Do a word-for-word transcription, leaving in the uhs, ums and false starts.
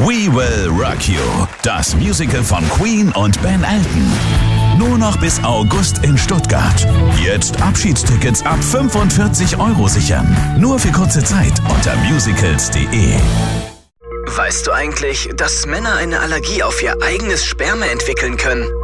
We Will Rock You, das Musical von Queen und Ben Elton. Nur noch bis August in Stuttgart. Jetzt Abschiedstickets ab fünfundvierzig Euro sichern. Nur für kurze Zeit unter musicals punkt de. Weißt du eigentlich, dass Männer eine Allergie auf ihr eigenes Sperma entwickeln können?